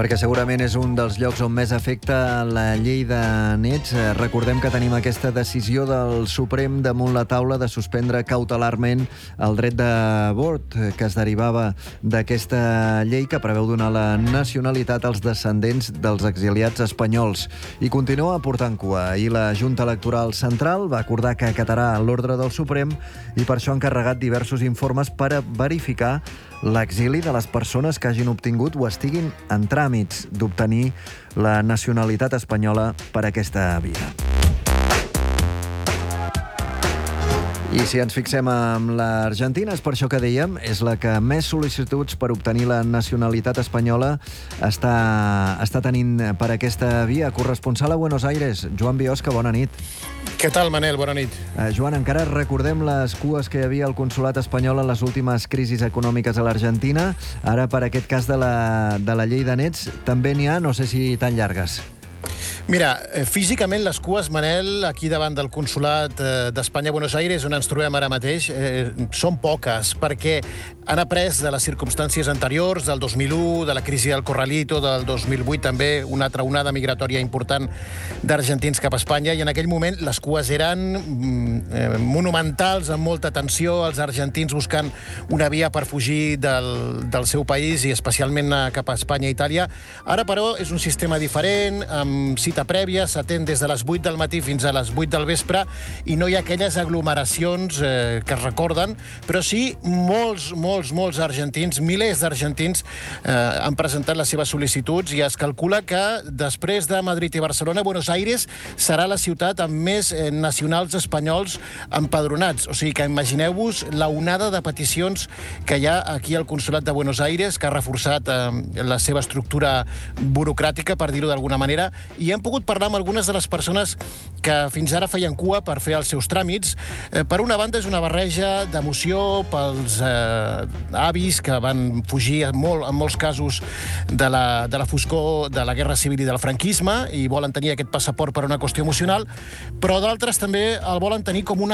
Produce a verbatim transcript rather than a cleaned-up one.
perquè segurament és un dels llocs on més afecta la llei de nets. Recordem que tenim aquesta decisió del Suprem damunt la taula de suspendre cautelarment el dret d'avort que es derivava d'aquesta llei que preveu donar la nacionalitat als descendents dels exiliats espanyols. I continua portant cua. Ahir la Junta Electoral Central va acordar que acatarà l'ordre del Suprem i per això ha encarregat diversos informes per a verificar l'exili de les persones que hagin obtingut o estiguin en tràmits d'obtenir la nacionalitat espanyola per aquesta via. I si ens fixem en l'Argentina, és per això que dèiem, és la que més sol·licituds per obtenir la nacionalitat espanyola està, està tenint per aquesta via. Corresponsal a Buenos Aires, Joan Biosca, bona nit. Què tal, Manel? Bona nit. Uh, Joan, encara recordem les cues que hi havia al consolat espanyol en les últimes crisis econòmiques a l'Argentina. Ara, per aquest cas de la, de la llei de nets, també n'hi ha, no sé si tan llargues. Mira, físicament les cues, Manel, aquí davant del consolat d'Espanya a Buenos Aires, on ens trobem ara mateix, eh, són poques, perquè han après de les circumstàncies anteriors, del dos mil u, de la crisi del Corralito, del dos mil vuit també, una altra onada migratòria important d'argentins cap a Espanya, i en aquell moment les cues eren eh, monumentals, amb molta tensió, els argentins buscant una via per fugir del, del seu país, i especialment cap a Espanya i Itàlia. Ara, però, és un sistema diferent, amb cita prèvia, s'atén des de les vuit del matí fins a les vuit del vespre, i no hi ha aquelles aglomeracions eh, que es recorden, però sí molts, molts, molts argentins, milers d'argentins eh, han presentat les seves sol·licituds, i es calcula que després de Madrid i Barcelona, Buenos Aires serà la ciutat amb més eh, nacionals espanyols empadronats. O sigui que imagineu-vos la onada de peticions que hi ha aquí al consolat de Buenos Aires, que ha reforçat eh, la seva estructura burocràtica, per dir-ho d'alguna manera, i hem pogut parlar amb algunes de les persones que fins ara feien cua per fer els seus tràmits. Eh, per una banda, és una barreja d'emoció pels eh, avis que van fugir en, molt, en molts casos de la, de la foscor de la Guerra Civil i del franquisme, i volen tenir aquest passaport per una qüestió emocional, però d'altres també el volen tenir com una